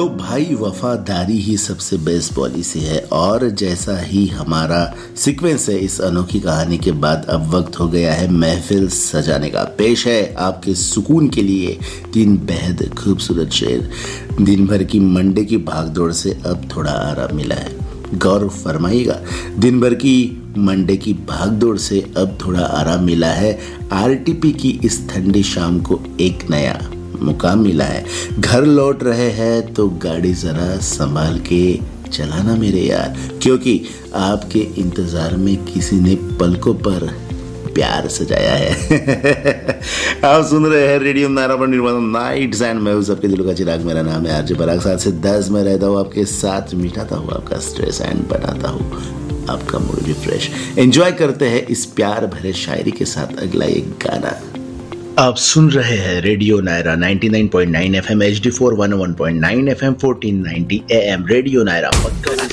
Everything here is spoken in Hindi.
तो भाई वफादारी ही सबसे बेस्ट पॉलिसी है। और जैसा ही हमारा सीक्वेंस है इस अनोखी कहानी के बाद अब वक्त हो गया है महफिल सजाने का। पेश है आपके सुकून के लिए 3 बेहद खूबसूरत शेर। दिन भर की मंडे की भागदौड़ से अब थोड़ा आराम मिला है। गौर फरमाइएगा, दिन भर की मंडे की भागदौड़ से अब थोड़ा आराम मिला है। आरटीपी की इस ठंडी शाम को एक नया मुकाम मिला है। घर लौट रहे हैं तो गाड़ी जरा संभाल के चलाना मेरे यार, क्योंकि आपके इंतजार में किसी ने पलकों पर प्यार सजाया है। आप सुन रहे हैं रेडियो नायरा पर निर्माण नाइट्स एंड मैं हूं सबके दिलों का चिराग। मेरा नाम है आरजे पराग। 7 से 10 में रहता हूँ आपके साथ, मिटाता हूँ आपका स्ट्रेस एंड बनाता हूँ आपका मूड रिफ्रेश। एंजॉय करते हैं इस प्यार भरे शायरी के साथ अगला एक गाना। आप सुन रहे हैं radio Naira 99.9 FM HD4 101.9 FM 1490 AM radio Naira.